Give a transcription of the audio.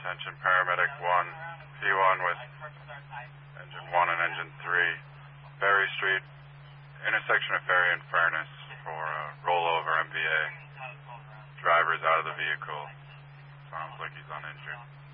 Attention paramedic 1, P1 with engine 1 and engine 3. Ferry Street, intersection of Ferry and Furnace for rollover MVA. Driver's out of the vehicle. Sounds like he's uninjured.